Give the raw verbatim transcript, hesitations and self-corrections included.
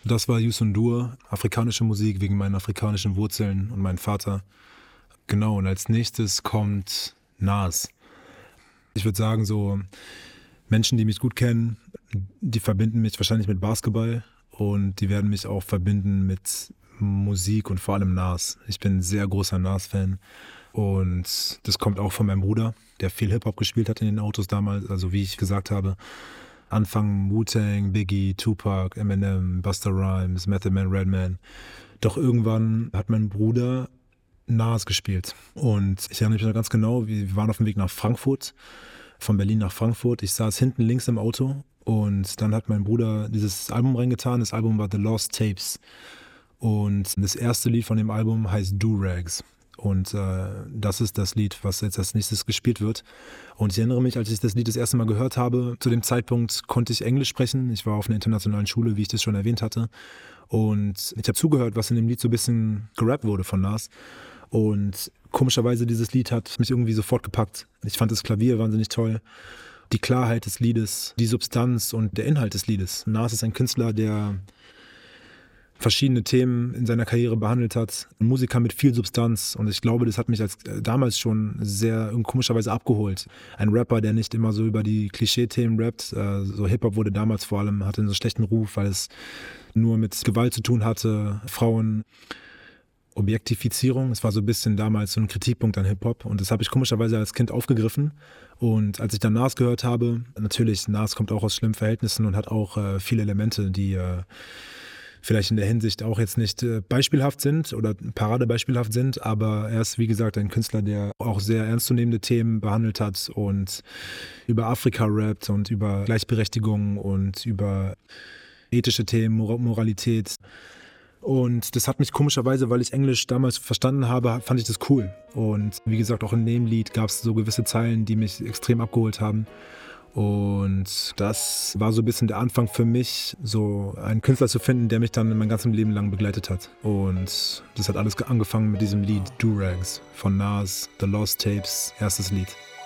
Das war Youssou N'Dour, afrikanische Musik wegen meinen afrikanischen Wurzeln und meinem Vater. Genau, und als nächstes kommt Nas. Ich würde sagen, so Menschen, die mich gut kennen, die verbinden mich wahrscheinlich mit Basketball und die werden mich auch verbinden mit Musik und vor allem Nas. Ich bin ein sehr großer Nas-Fan und das kommt auch von meinem Bruder, der viel Hip-Hop gespielt hat in den Autos damals, also wie ich gesagt habe. Anfang Wu-Tang, Biggie, Tupac, Eminem, Busta Rhymes, Method Man, Redman. Doch irgendwann hat mein Bruder Nas gespielt. Und ich erinnere mich noch ganz genau, wir waren auf dem Weg nach Frankfurt, von Berlin nach Frankfurt. Ich saß hinten links im Auto und dann hat mein Bruder dieses Album reingetan. Das Album war The Lost Tapes. Und das erste Lied von dem Album heißt Do-Rags. Und äh, das ist das Lied, was jetzt als nächstes gespielt wird. Und ich erinnere mich, als ich das Lied das erste Mal gehört habe, zu dem Zeitpunkt konnte ich Englisch sprechen. Ich war auf einer internationalen Schule, wie ich das schon erwähnt hatte. Und ich habe zugehört, was in dem Lied so ein bisschen gerappt wurde von Nas. Und komischerweise, dieses Lied hat mich irgendwie sofort gepackt. Ich fand das Klavier wahnsinnig toll. Die Klarheit des Liedes, die Substanz und der Inhalt des Liedes. Nas ist ein Künstler, der verschiedene Themen in seiner Karriere behandelt hat. Ein Musiker mit viel Substanz und ich glaube, das hat mich als äh, damals schon sehr komischerweise abgeholt. Ein Rapper, der nicht immer so über die Klischee-Themen rappt. Äh, so Hip-Hop wurde damals vor allem, hatte einen so schlechten Ruf, weil es nur mit Gewalt zu tun hatte, Frauen, Objektifizierung. Es war so ein bisschen damals so ein Kritikpunkt an Hip-Hop und das habe ich komischerweise als Kind aufgegriffen. Und als ich dann Nas gehört habe, natürlich, Nas kommt auch aus schlimmen Verhältnissen und hat auch äh, viele Elemente, die äh, vielleicht in der Hinsicht auch jetzt nicht äh, beispielhaft sind oder paradebeispielhaft sind, aber er ist, wie gesagt, ein Künstler, der auch sehr ernstzunehmende Themen behandelt hat und über Afrika rappt und über Gleichberechtigung und über ethische Themen, Mor- Moralität. Und das hat mich komischerweise, weil ich Englisch damals verstanden habe, fand ich das cool. Und wie gesagt, auch in dem Lied gab es so gewisse Zeilen, die mich extrem abgeholt haben. Und das war so ein bisschen der Anfang für mich, so einen Künstler zu finden, der mich dann mein ganzes Leben lang begleitet hat. Und das hat alles angefangen mit diesem Lied Do-Rags von Nas, The Lost Tapes, erstes Lied.